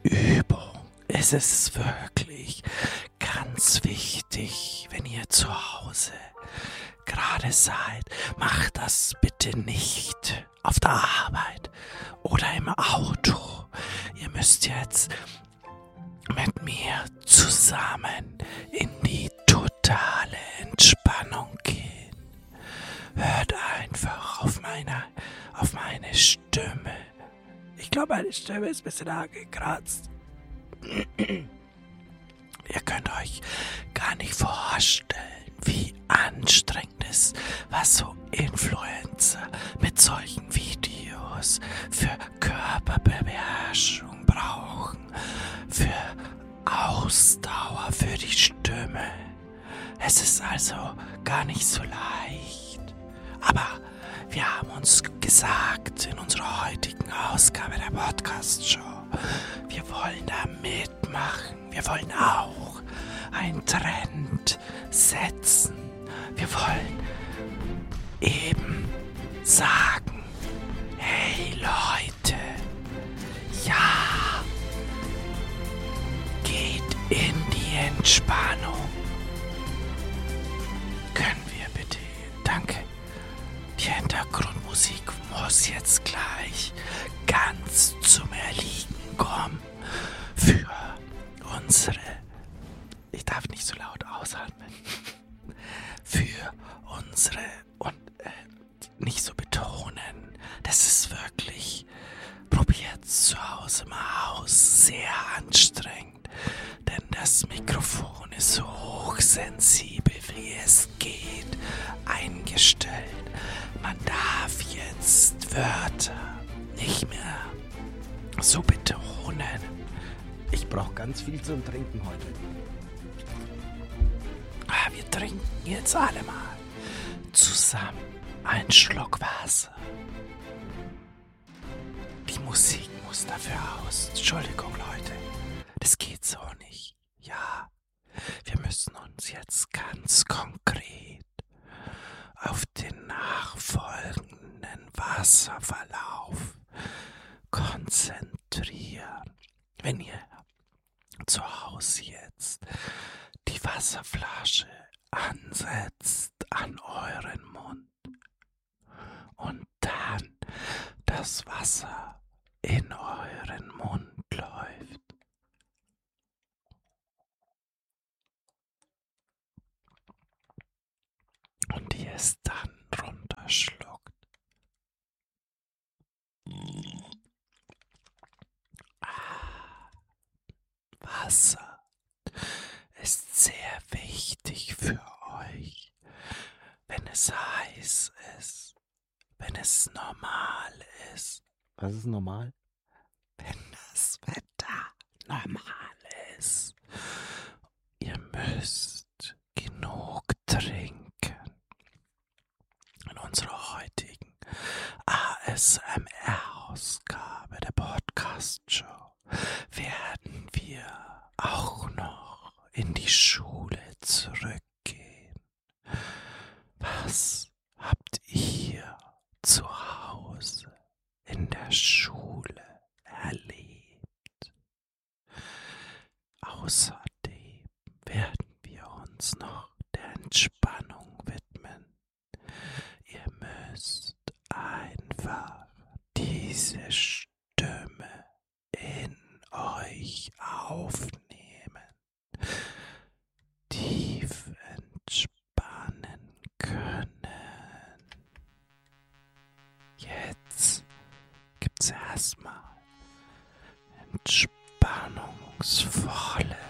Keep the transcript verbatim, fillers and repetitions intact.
Übung. Es ist wirklich ganz wichtig, wenn ihr zu Hause gerade seid, macht das bitte nicht auf der Arbeit oder im Auto. Ihr müsst jetzt mit mir zusammen in die totale Entspannung gehen. Hört einfach auf meine, auf meine Stimme. Ich glaube, meine Stimme ist ein bisschen angekratzt. Ihr könnt euch gar nicht vorstellen, wie anstrengend es, was so Influencer mit solchen Videos für Körperbeherrschung brauchen, für Ausdauer, für die Stimme. Es ist also gar nicht so leicht. Aber wir haben uns gesagt in unserer heutigen Ausgabe der Podcast-Show, wir wollen da mitmachen. Wir wollen auch einen Trend setzen. Wir wollen eben sagen, hey Leute, ja, geht in die Entspannung. Können wir bitte, danke. Die Hintergrundmusik muss jetzt gleich ganz zum Erliegen kommen für unsere, ich darf nicht so laut ausatmen, für unsere, und äh, nicht so betonen, das ist wirklich, probiert zu Hause mal aus, sehr anstrengend, denn das Mikrofon ist so hochsensibel, wie es geht, eingestellt. Man darf jetzt Wörter nicht mehr so betonen. Ich brauche ganz viel zum Trinken heute. Ah, wir trinken jetzt alle mal zusammen einen Schluck Wasser. Die Musik muss dafür aus. Entschuldigung, Leute. Das geht so nicht. Ja, wir müssen uns jetzt ganz konkret auf den nachfolgenden Wasserverlauf konzentrieren. Wenn ihr zu Hause jetzt die Wasserflasche ansetzt an euren Mund und dann das Wasser in euren Mund läuft. Und ihr es dann runterschluckt. Ah, Wasser ist sehr wichtig für euch, wenn es heiß ist, wenn es normal ist. Was ist normal? Wenn das Wetter normal ist. Ihr müsst genug trinken. In unserer heutigen A S M R-Ausgabe der Podcast-Show werden wir auch noch in die Schule zurückgehen. Was habt ihr zu Hause in der Schule erlebt? Außerdem werden wir uns noch der Entspannung widmen. Ihr müsst einfach diese Stimme in euch aufnehmen. Tief entspannen können. Jetzt gibt's erstmal entspannungsvolle